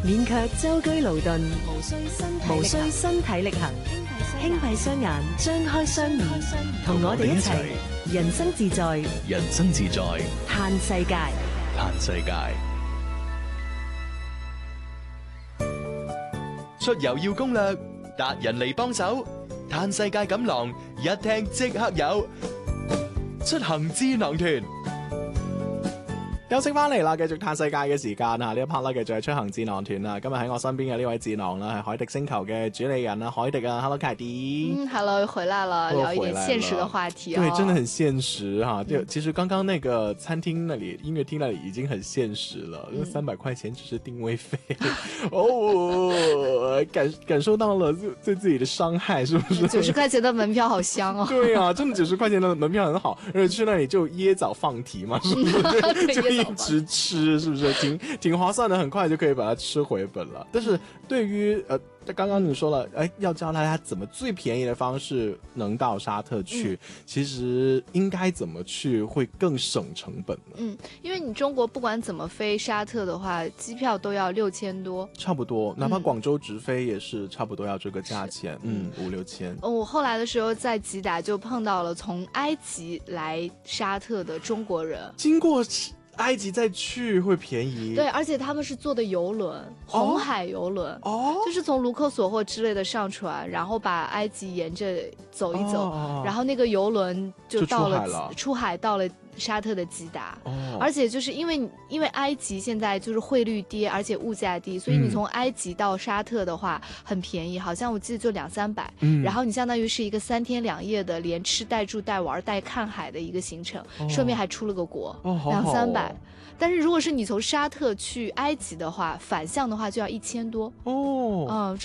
免卻舟車勞頓，無需身體力行，輕閉雙眼，張開雙耳，同我哋一齊人生自在， 人生自在， 嘆世界， 嘆世界。出遊要攻略，達人嚟幫手，嘆世界錦囊一聽即刻有，出行智囊團。 休息翻嚟啦，繼續嘆世界嘅時間啊！呢一 part 啦，繼續係出行智囊團啦。今日喺我身邊嘅呢位智囊啦，係海迪星球嘅主理人啊，海迪啊 ，Hello 凱迪。 Hello， 回來了，聊一點現實的話題啊。 對，真的很現實哈。就其實剛剛那個餐廳那裡、音樂廳那裡已經很現實了，因為300塊錢只是定位費。哦，感受到了對自己的傷害，是不是 ？90塊錢的門票好香哦。 對啊，真的90塊錢的門票很好，而且去那裡就椰棗放題嘛，是不是？就一直吃，是不是挺划算的？很快就可以把它吃回本了。但是對於剛剛你說了，要教大家怎麼最便宜的方式能到沙特去，其實應該怎麼去會更省成本呢？ 因為你中國不管怎麼飛沙特的話，機票都要6000多， 差不多，哪怕廣州直飛也是差不多要這個價錢，5、6千。 我後來的時候在吉達就碰到了從埃及來沙特的中國人， 經過埃及再去會便宜， 對，而且他們是坐的郵輪，紅海郵輪，就是從盧克索或之類的上船，然後把埃及沿着走一走，然後那個郵輪就到了出海到了沙特的吉達，而且就是因為埃及現在就是匯率低，而且物價低，所以你從埃及到沙特的話很便宜，好像我記得就200-300，然後你相當於是一個3天2夜的連吃帶住帶玩帶看海的一個行程，順便還出了個國，200-300。但是如果是你從沙特去埃及的話，反向的話就要1000多。